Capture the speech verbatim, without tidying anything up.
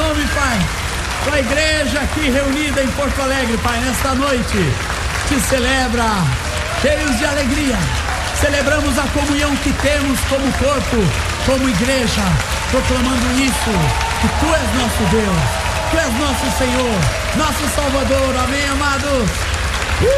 nome, Pai. Com a igreja aqui reunida em Porto Alegre, Pai, nesta noite, te celebra, cheios de alegria. Celebramos a comunhão que temos como corpo, como igreja, proclamando isso, que Tu és nosso Deus, Tu és nosso Senhor, nosso Salvador. Amém, amados?